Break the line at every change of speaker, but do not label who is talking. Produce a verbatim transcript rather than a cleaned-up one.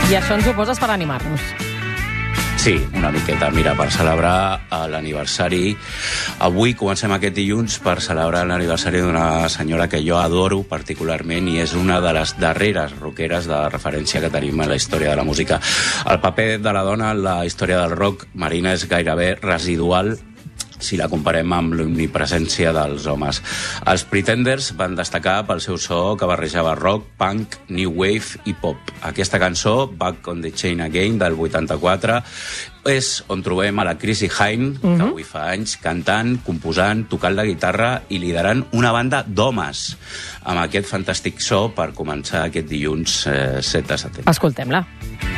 I això ens ho poses per animar-nos.
Sí, una miqueta. Mira, per celebrar l'aniversari... Avui comencem aquest dilluns per celebrar l'aniversari d'una senyora que jo adoro particularment i és una de les darreres rockeres de referència que tenim a la història de la música. El paper de la dona en la història del rock, Marina, és gairebé residual si la comparem amb l'omnipresència dels homes. Els Pretenders van destacar pel seu so que barrejava rock, punk, new wave i pop. Aquesta cançó, Back on the Chain Again, del vuitanta-quatre, és on trobem a la Chrissie Hynde, que
Mhm.
avui fa anys, cantant, composant, tocant la guitarra i liderant una banda d'homes amb aquest fantàstic so per començar aquest dilluns eh, set de setembre.
Escoltem-la.